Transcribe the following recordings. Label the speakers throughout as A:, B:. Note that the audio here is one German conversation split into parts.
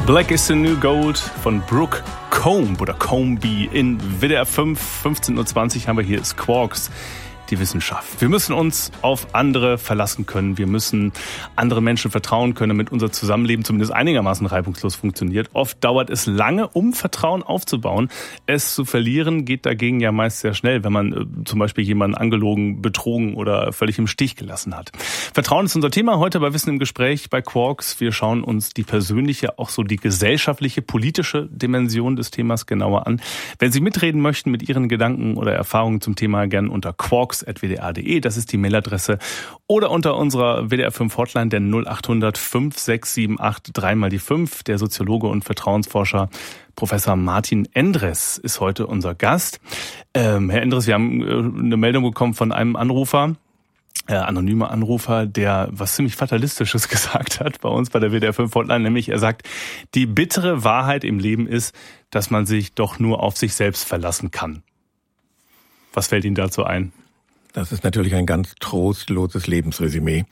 A: Black is the New Gold von Brooke Combe oder Combe in WDR 5, 15.20 Uhr haben wir hier Quarks. Die Wissenschaft. Wir müssen uns auf andere verlassen können. Wir müssen anderen Menschen vertrauen können, damit unser Zusammenleben zumindest einigermaßen reibungslos funktioniert. Oft dauert es lange, um Vertrauen aufzubauen. Es zu verlieren geht dagegen ja meist sehr schnell, wenn man zum Beispiel jemanden angelogen, betrogen oder völlig im Stich gelassen hat. Vertrauen ist unser Thema heute bei Wissen im Gespräch bei Quarks. Wir schauen uns die persönliche, auch so die gesellschaftliche, politische Dimension des Themas genauer an. Wenn Sie mitreden möchten mit Ihren Gedanken oder Erfahrungen zum Thema, gern unter quarks@wdr.de, das ist die Mailadresse, oder unter unserer WDR 5 Hotline, der 0800 5678 3x5. Der Soziologe und Vertrauensforscher Professor Martin Endres ist heute unser Gast. Herr Endres, wir haben eine Meldung bekommen von einem Anrufer, anonymer Anrufer, der was ziemlich Fatalistisches gesagt hat bei uns bei der WDR 5 Hotline, nämlich er sagt, die bittere Wahrheit im Leben ist, dass man sich doch nur auf sich selbst verlassen kann. Was fällt Ihnen dazu ein?
B: Das ist natürlich ein ganz trostloses Lebensresümee.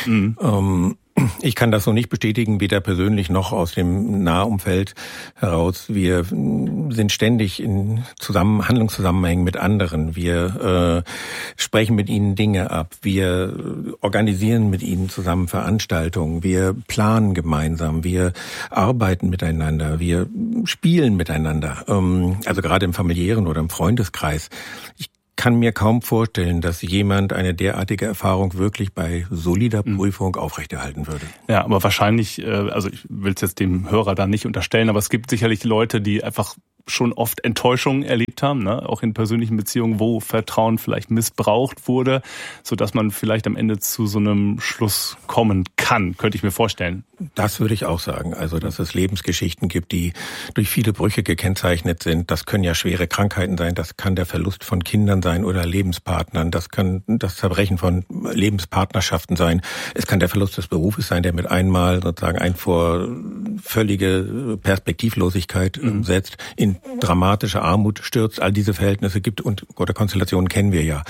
B: Ich kann das so nicht bestätigen, weder persönlich noch aus dem Nahumfeld heraus. Wir sind ständig in Handlungszusammenhängen mit anderen. Wir sprechen mit ihnen Dinge ab. Wir organisieren mit ihnen zusammen Veranstaltungen. Wir planen gemeinsam. Wir arbeiten miteinander. Wir spielen miteinander. Also gerade im familiären oder im Freundeskreis. Ich kann mir kaum vorstellen, dass jemand eine derartige Erfahrung wirklich bei solider Prüfung aufrechterhalten würde.
A: Ja, aber wahrscheinlich, also ich will es jetzt dem Hörer da nicht unterstellen, aber es gibt sicherlich Leute, die einfach schon oft Enttäuschungen erlebt haben, ne? Auch in persönlichen Beziehungen, wo Vertrauen vielleicht missbraucht wurde, sodass man vielleicht am Ende zu so einem Schluss kommen kann, könnte ich mir vorstellen.
B: Das würde ich auch sagen. Also, dass es Lebensgeschichten gibt, die durch viele Brüche gekennzeichnet sind. Das können ja schwere Krankheiten sein. Das kann der Verlust von Kindern sein oder Lebenspartnern. Das kann das Zerbrechen von Lebenspartnerschaften sein. Es kann der Verlust des Berufes sein, der mit einmal sozusagen einen vor völlige Perspektivlosigkeit setzt, in dramatische Armut stürzt. All diese Verhältnisse gibt oder Konstellationen kennen wir ja.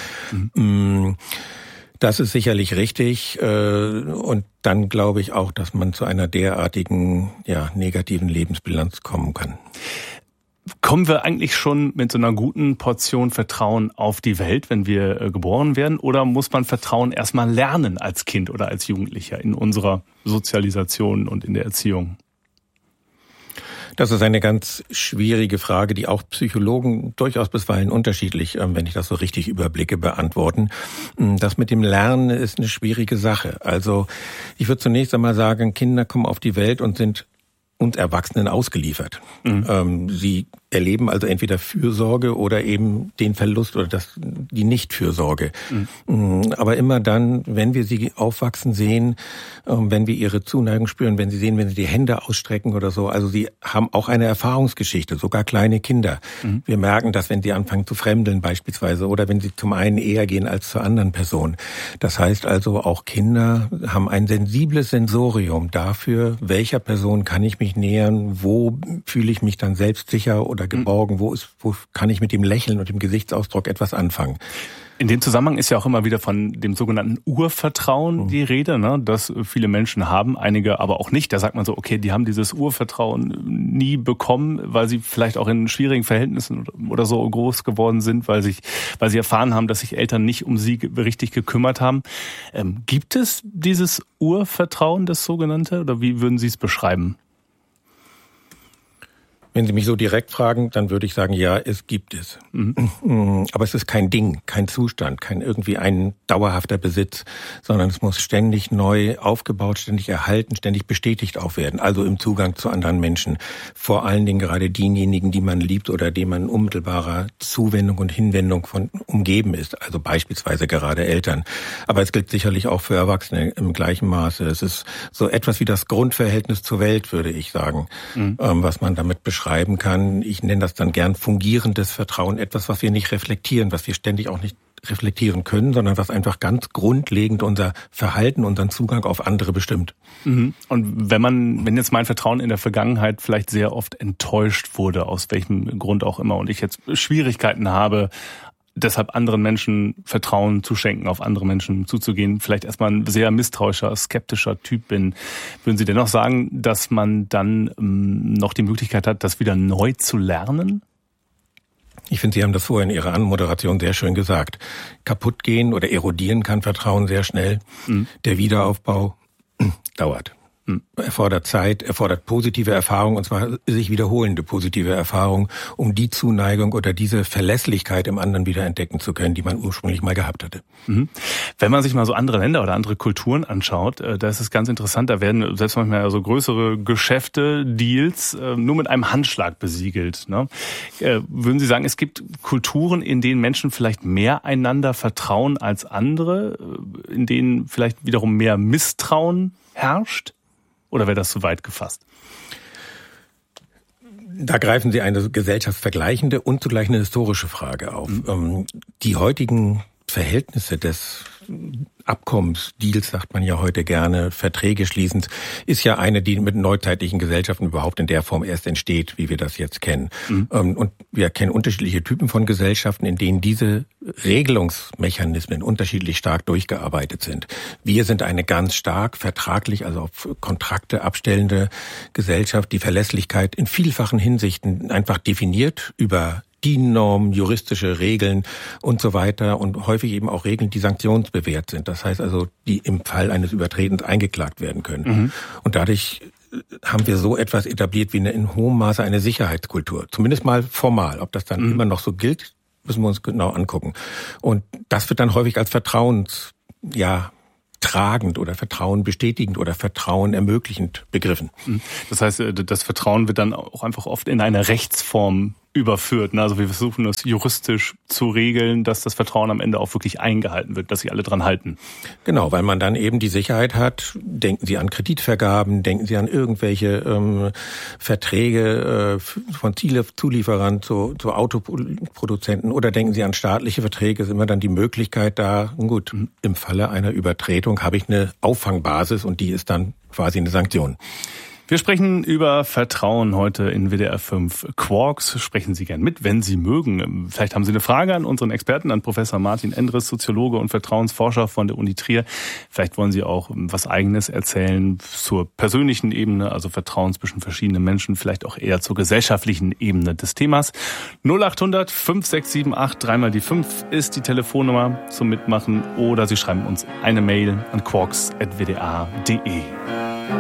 B: Das ist sicherlich richtig. Und dann glaube ich auch, dass man zu einer derartigen, negativen Lebensbilanz kommen kann.
A: Kommen wir eigentlich schon mit so einer guten Portion Vertrauen auf die Welt, wenn wir geboren werden? Oder muss man Vertrauen erstmal lernen als Kind oder als Jugendlicher in unserer Sozialisation und in der Erziehung?
B: Das ist eine ganz schwierige Frage, die auch Psychologen durchaus bisweilen unterschiedlich, wenn ich das so richtig überblicke, beantworten. Das mit dem Lernen ist eine schwierige Sache. Also ich würde zunächst einmal sagen, Kinder kommen auf die Welt und sind uns Erwachsenen ausgeliefert. Sie erleben also entweder Fürsorge oder eben den Verlust oder die Nichtfürsorge. Aber immer dann, wenn wir sie aufwachsen sehen, wenn wir ihre Zuneigung spüren, wenn sie sehen, wenn sie die Hände ausstrecken oder so, also sie haben auch eine Erfahrungsgeschichte, sogar kleine Kinder. Wir merken das, wenn sie anfangen zu fremdeln beispielsweise oder wenn sie zum einen eher gehen als zur anderen Person. Das heißt also, auch Kinder haben ein sensibles Sensorium dafür, welcher Person kann ich mich nähern, wo fühle ich mich dann selbstsicher oder geborgen, wo kann ich mit dem Lächeln und dem Gesichtsausdruck etwas anfangen.
A: In dem Zusammenhang ist ja auch immer wieder von dem sogenannten Urvertrauen die Rede, ne, das viele Menschen haben, einige aber auch nicht. Da sagt man so, okay, die haben dieses Urvertrauen nie bekommen, weil sie vielleicht auch in schwierigen Verhältnissen oder so groß geworden sind, weil sie erfahren haben, dass sich Eltern nicht um sie richtig gekümmert haben. Gibt es dieses Urvertrauen, das sogenannte, oder wie würden Sie es beschreiben?
B: Wenn Sie mich so direkt fragen, dann würde ich sagen, ja, es gibt es. Aber es ist kein Ding, kein Zustand, kein irgendwie ein dauerhafter Besitz, sondern es muss ständig neu aufgebaut, ständig erhalten, ständig bestätigt auch werden. Also im Zugang zu anderen Menschen. Vor allen Dingen gerade denjenigen, die man liebt oder denen man unmittelbarer Zuwendung und Hinwendung von umgeben ist. Also beispielsweise gerade Eltern. Aber es gilt sicherlich auch für Erwachsene im gleichen Maße. Es ist so etwas wie das Grundverhältnis zur Welt, würde ich sagen, was man damit beschreiben kann. Ich nenne das dann gern fungierendes Vertrauen, etwas, was wir nicht reflektieren, was wir ständig auch nicht reflektieren können, sondern was einfach ganz grundlegend unser Verhalten, unseren Zugang auf andere bestimmt.
A: Und wenn jetzt mein Vertrauen in der Vergangenheit vielleicht sehr oft enttäuscht wurde, aus welchem Grund auch immer, und ich jetzt Schwierigkeiten habe, deshalb anderen Menschen Vertrauen zu schenken, auf andere Menschen zuzugehen, vielleicht erstmal ein sehr misstrauischer, skeptischer Typ bin, würden Sie dennoch sagen, dass man dann noch die Möglichkeit hat, das wieder neu zu lernen?
B: Ich finde, Sie haben das vorhin in Ihrer Anmoderation sehr schön gesagt. Kaputt gehen oder erodieren kann Vertrauen sehr schnell. Der Wiederaufbau dauert. Erfordert Zeit, erfordert positive Erfahrung, und zwar sich wiederholende positive Erfahrung, um die Zuneigung oder diese Verlässlichkeit im anderen wieder entdecken zu können, die man ursprünglich mal gehabt hatte.
A: Wenn man sich mal so andere Länder oder andere Kulturen anschaut, da ist es ganz interessant, da werden selbst manchmal so größere Geschäfte, Deals, nur mit einem Handschlag besiegelt. Ne? Würden Sie sagen, es gibt Kulturen, in denen Menschen vielleicht mehr einander vertrauen als andere, in denen vielleicht wiederum mehr Misstrauen herrscht? Oder wäre das zu weit gefasst?
B: Da greifen Sie eine gesellschaftsvergleichende und zugleich eine historische Frage auf. Die heutigen Verhältnisse des Abkommens, Deals sagt man ja heute gerne, Verträge schließend, ist ja eine, die mit neuzeitlichen Gesellschaften überhaupt in der Form erst entsteht, wie wir das jetzt kennen. Und wir kennen unterschiedliche Typen von Gesellschaften, in denen diese Regelungsmechanismen unterschiedlich stark durchgearbeitet sind. Wir sind eine ganz stark vertraglich, also auf Kontrakte abstellende Gesellschaft, die Verlässlichkeit in vielfachen Hinsichten einfach definiert über DIN-Normen, juristische Regeln und so weiter und häufig eben auch Regeln, die sanktionsbewehrt sind. Das heißt also, die im Fall eines Übertretens eingeklagt werden können. Und dadurch haben wir so etwas etabliert wie in hohem Maße eine Sicherheitskultur. Zumindest mal formal. Ob das dann immer noch so gilt, müssen wir uns genau angucken. Und das wird dann häufig als tragend oder Vertrauen bestätigend oder Vertrauen ermöglichend begriffen.
A: Das heißt, das Vertrauen wird dann auch einfach oft in eine Rechtsform überführt. Also wir versuchen das juristisch zu regeln, dass das Vertrauen am Ende auch wirklich eingehalten wird, dass sich alle dran halten.
B: Genau, weil man dann eben die Sicherheit hat. Denken Sie an Kreditvergaben, denken Sie an irgendwelche Verträge von Zulieferern zu Autoproduzenten oder denken Sie an staatliche Verträge, ist immer dann die Möglichkeit da, gut, im Falle einer Übertretung habe ich eine Auffangbasis und die ist dann quasi eine Sanktion.
A: Wir sprechen über Vertrauen heute in WDR 5 Quarks. Sprechen Sie gern mit, wenn Sie mögen. Vielleicht haben Sie eine Frage an unseren Experten, an Professor Martin Endres, Soziologe und Vertrauensforscher von der Uni Trier. Vielleicht wollen Sie auch was Eigenes erzählen zur persönlichen Ebene, also Vertrauen zwischen verschiedenen Menschen, vielleicht auch eher zur gesellschaftlichen Ebene des Themas. 0800 5678 3 die 5 ist die Telefonnummer zum Mitmachen oder Sie schreiben uns eine Mail an quarks@wdr.de.